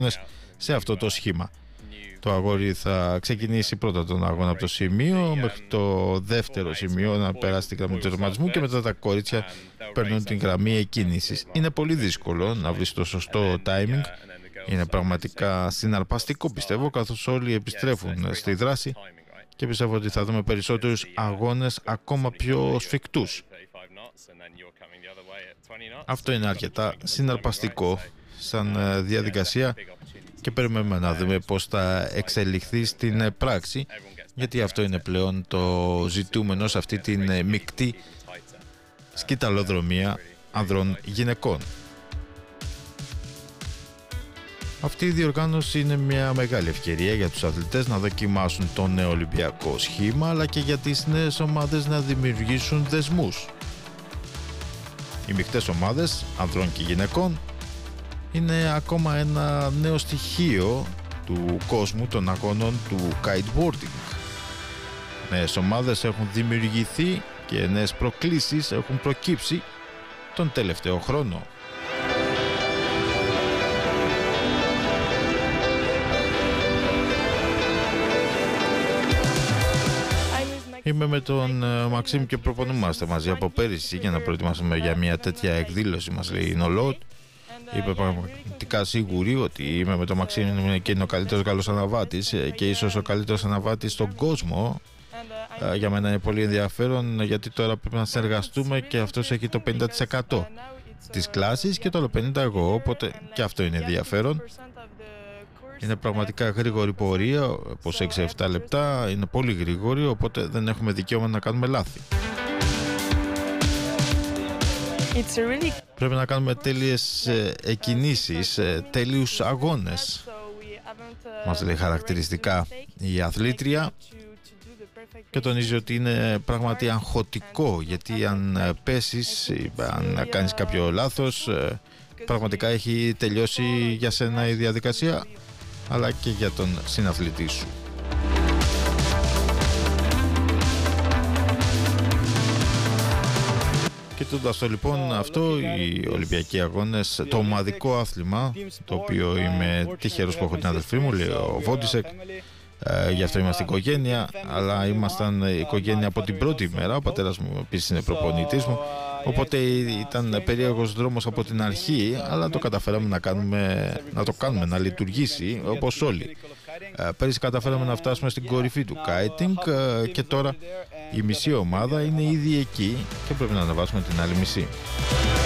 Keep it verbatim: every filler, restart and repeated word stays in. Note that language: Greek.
σε αυτό το σχήμα. Το αγόρι θα ξεκινήσει πρώτα τον αγώνα από το σημείο μέχρι το δεύτερο σημείο να περάσει την γραμμή του τερματισμού και μετά τα κορίτσια παίρνουν την γραμμή εκκίνησης. Είναι πολύ δύσκολο να βρεις το σωστό timing. Είναι πραγματικά συναρπαστικό, πιστεύω, καθώς όλοι επιστρέφουν στη δράση και πιστεύω ότι θα δούμε περισσότερους αγώνες ακόμα πιο σφιχτούς. Αυτό είναι αρκετά συναρπαστικό σαν διαδικασία και περιμένουμε να δούμε πώς θα εξελιχθεί στην πράξη, γιατί αυτό είναι πλέον το ζητούμενο σε αυτή την μεικτή σκυταλοδρομία ανδρών γυναικών. Αυτή η διοργάνωση είναι μια μεγάλη ευκαιρία για τους αθλητές να δοκιμάσουν το νέο Ολυμπιακό σχήμα, αλλά και για τις νέες ομάδες να δημιουργήσουν δεσμούς. Οι μεικτές ομάδες ανδρών και γυναικών είναι ακόμα ένα νέο στοιχείο του κόσμου των αγώνων του kiteboarding. Νέες ομάδες έχουν δημιουργηθεί και νέες προκλήσεις έχουν προκύψει τον τελευταίο χρόνο. Είμαι με τον Μαξίμ και προπονούμαστε μαζί από πέρυσι για να προετοιμάσουμε για μια τέτοια εκδήλωση, μας λέει η Νολότ. Είπε πραγματικά σίγουρη ότι είμαι με τον Μαξίμ και είναι ο καλύτερος Γάλλος αναβάτης και ίσως ο καλύτερος αναβάτης στον κόσμο. Για μένα είναι πολύ ενδιαφέρον, γιατί τώρα πρέπει να συνεργαστούμε και αυτός έχει το πενήντα τοις εκατό της κλάσης και το άλλο πενήντα τοις εκατό εγώ, οπότε και αυτό είναι ενδιαφέρον. Είναι πραγματικά γρήγορη πορεία, πως έξι επτά λεπτά, είναι πολύ γρήγορη, οπότε δεν έχουμε δικαίωμα να κάνουμε λάθη. Really... Πρέπει να κάνουμε τέλειες εκκινήσεις, τέλειους αγώνες. Μας λέει χαρακτηριστικά η αθλήτρια και τονίζει ότι είναι πράγματι αγχωτικό, γιατί αν πέσεις, αν κάνεις κάποιο λάθος, πραγματικά έχει τελειώσει για σένα η διαδικασία, αλλά και για τον συναθλητή σου. Κοιτώντας το λοιπόν αυτό, οι Ολυμπιακοί Αγώνες, το ομαδικό άθλημα, το οποίο είμαι τυχερός που έχω την αδελφή μου, λέει ο Βόντισεκ, ε, γι' αυτό είμαστε οικογένεια, αλλά ήμασταν οικογένεια από την πρώτη μέρα. Ο πατέρας μου επίσης είναι προπονητής μου, οπότε ήταν περίεργος δρόμος από την αρχή, αλλά το καταφέραμε να, κάνουμε, να το κάνουμε να λειτουργήσει όπως όλοι. Ε, πέρυσι καταφέραμε να φτάσουμε στην κορυφή του kiting ε, και τώρα η μισή ομάδα είναι ήδη εκεί και πρέπει να ανεβάσουμε την άλλη μισή.